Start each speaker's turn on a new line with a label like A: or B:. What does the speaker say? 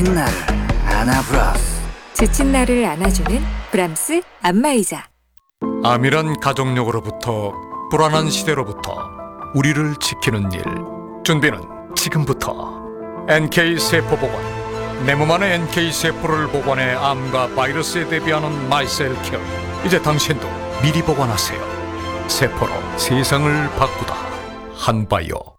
A: 지친 나를 안아브라스.
B: 지친 나를 안아주는 브람스 안마의자.
C: 암이란 가족력으로부터 불안한 시대로부터 우리를 지키는 일. 준비는 지금부터. NK세포보건, 내 몸 안의 NK세포를 보관해 암과 바이러스에 대비하는 마이셀케어. 이제 당신도 미리 보관하세요. 세포로 세상을 바꾸다. 한바이오.